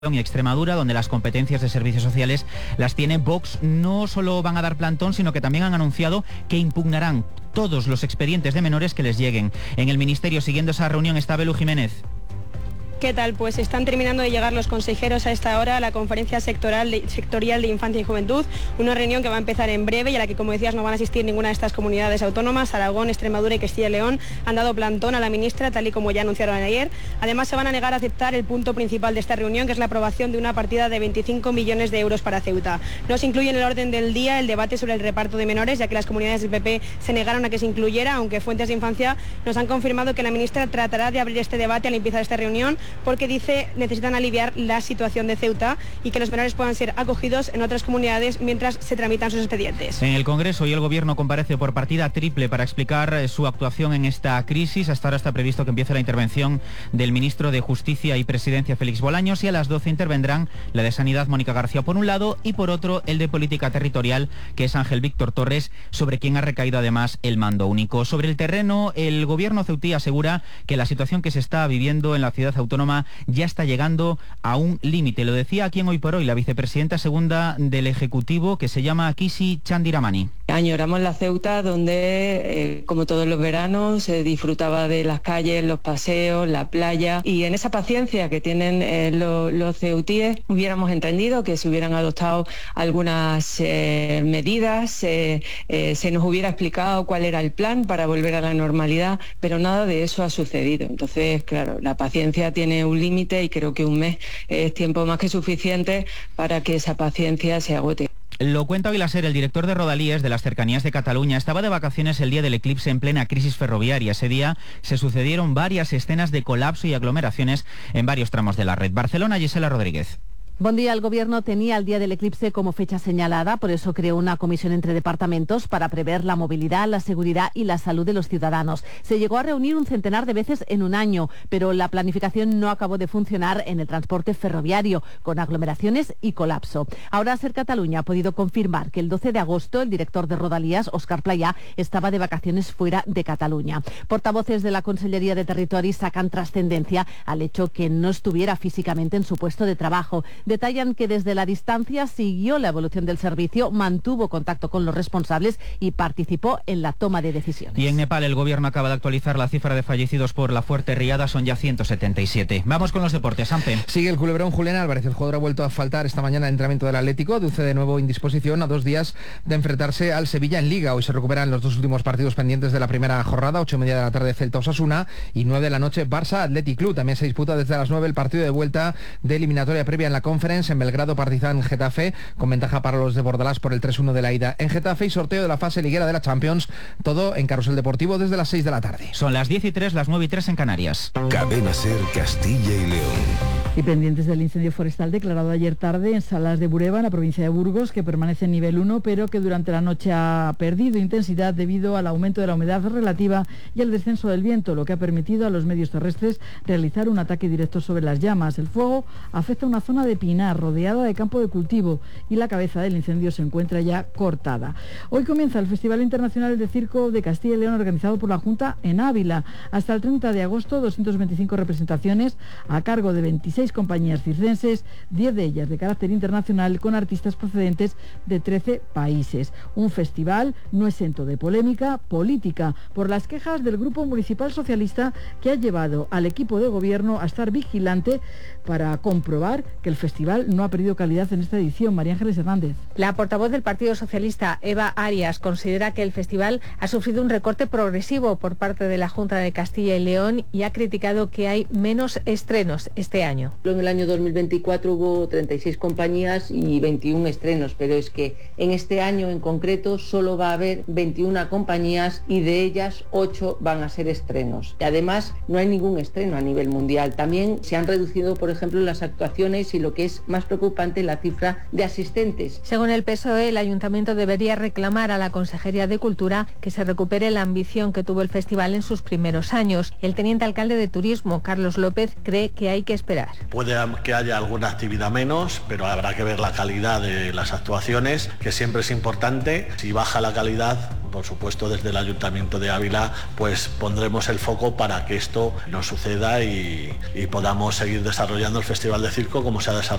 y Extremadura, donde las competencias de servicios sociales las tiene Vox. No solo van a dar plantón, sino que también han anunciado que impugnarán todos los expedientes de menores que les lleguen. En el Ministerio, siguiendo esa reunión, está Belu Jiménez. ¿Qué tal? Pues están terminando de llegar los consejeros a esta hora a la conferencia sectorial de Infancia y Juventud, una reunión que va a empezar en breve y a la que, como decías, no van a asistir ninguna de estas comunidades autónomas. Aragón, Extremadura y Castilla y León han dado plantón a la ministra, tal y como ya anunciaron ayer. Además, se van a negar a aceptar el punto principal de esta reunión, que es la aprobación de una partida de 25 millones de euros para Ceuta. No se incluye en el orden del día el debate sobre el reparto de menores, ya que las comunidades del PP se negaron a que se incluyera, aunque fuentes de Infancia nos han confirmado que la ministra tratará de abrir este debate al empezar esta reunión, porque dice necesitan aliviar la situación de Ceuta y que los menores puedan ser acogidos en otras comunidades mientras se tramitan sus expedientes. En el Congreso hoy el Gobierno comparece por partida triple para explicar su actuación en esta crisis. Hasta ahora está previsto que empiece la intervención del ministro de Justicia y Presidencia, Félix Bolaños, y a las 12 intervendrán la de Sanidad, Mónica García, por un lado, y por otro el de Política Territorial, que es Ángel Víctor Torres, sobre quien ha recaído además el mando único. Sobre el terreno, el Gobierno ceutí asegura que la situación que se está viviendo en la ciudad autónoma ya está llegando a un límite. Lo decía aquí en Hoy por Hoy la vicepresidenta segunda del Ejecutivo, que se llama Kisi Chandiramani. Añoramos la Ceuta donde, como todos los veranos, se disfrutaba de las calles, los paseos, la playa, y en esa paciencia que tienen los ceutíes hubiéramos entendido que se hubieran adoptado algunas medidas, se nos hubiera explicado cuál era el plan para volver a la normalidad, pero nada de eso ha sucedido. Entonces, claro, la paciencia tiene un límite y creo que un mes es tiempo más que suficiente para que esa paciencia se agote. Lo cuenta hoy la SER. El director de Rodalíes de las cercanías de Cataluña estaba de vacaciones el día del eclipse en plena crisis ferroviaria. Ese día se sucedieron varias escenas de colapso y aglomeraciones en varios tramos de la red. Barcelona, Gisela Rodríguez. Buen día. El Gobierno tenía el día del eclipse como fecha señalada, por eso creó una comisión entre departamentos para prever la movilidad, la seguridad y la salud de los ciudadanos. Se llegó a reunir un centenar de veces en un año, pero la planificación no acabó de funcionar en el transporte ferroviario, con aglomeraciones y colapso. Ahora SER Cataluña ha podido confirmar que el 12 de agosto el director de Rodalías, Óscar Playà, estaba de vacaciones fuera de Cataluña. Portavoces de la Conselleria de Territori sacan trascendencia al hecho que no estuviera físicamente en su puesto de trabajo. Detallan que desde la distancia siguió la evolución del servicio, mantuvo contacto con los responsables y participó en la toma de decisiones. Y en Nepal el Gobierno acaba de actualizar la cifra de fallecidos por la fuerte riada, son ya 177. Vamos con los deportes, Ampe. Sigue el culebrón Julián Álvarez. El jugador ha vuelto a faltar esta mañana al entrenamiento del Atlético, aduce de nuevo indisposición a 2 días de enfrentarse al Sevilla en Liga. Hoy se recuperan los 2 últimos partidos pendientes de la primera jornada, 8:30 de la tarde Celta Osasuna y 9 de la noche Barça Athletic Club. También se disputa desde las 9 el partido de vuelta de eliminatoria previa en la Conference en Belgrado, Partizan Getafe, con ventaja para los de Bordalás por el 3-1 de la ida en Getafe, y sorteo de la fase liguera de la Champions, todo en Carrusel Deportivo desde las 6 de la tarde. Son las 10:03, las 9:03 en Canarias. Cadena SER Castilla y León. Y pendientes del incendio forestal declarado ayer tarde en Salas de Bureba, en la provincia de Burgos, que permanece en nivel 1, pero que durante la noche ha perdido intensidad debido al aumento de la humedad relativa y al descenso del viento, lo que ha permitido a los medios terrestres realizar un ataque directo sobre las llamas. El fuego afecta a una zona de pinar rodeada de campo de cultivo y la cabeza del incendio se encuentra ya cortada. Hoy comienza el Festival Internacional de Circo de Castilla y León, organizado por la Junta en Ávila. Hasta el 30 de agosto, 225 representaciones a cargo de 26 compañías circenses, 10 de ellas de carácter internacional, con artistas procedentes de 13 países. Un festival no exento de polémica política por las quejas del Grupo Municipal Socialista, que ha llevado al equipo de gobierno a estar vigilante para comprobar que el festival no ha perdido calidad en esta edición. María Ángeles Hernández. La portavoz del Partido Socialista, Eva Arias, considera que el festival ha sufrido un recorte progresivo por parte de la Junta de Castilla y León y ha criticado que hay menos estrenos este año. En el año 2024 hubo 36 compañías y 21 estrenos, pero es que en este año en concreto solo va a haber 21 compañías y de ellas 8 van a ser estrenos. Y además no hay ningún estreno a nivel mundial. También se han reducido, por ejemplo, las actuaciones y, lo que es más preocupante, la cifra de asistentes. Según el PSOE, el Ayuntamiento debería reclamar a la Consejería de Cultura que se recupere la ambición que tuvo el festival en sus primeros años. El teniente alcalde de Turismo, Carlos López, cree que hay que esperar. Puede que haya alguna actividad menos, pero habrá que ver la calidad de las actuaciones, que siempre es importante. Si baja la calidad, por supuesto desde el Ayuntamiento de Ávila pues pondremos el foco para que esto no suceda y podamos seguir desarrollando el Festival de Circo como se ha desarrollado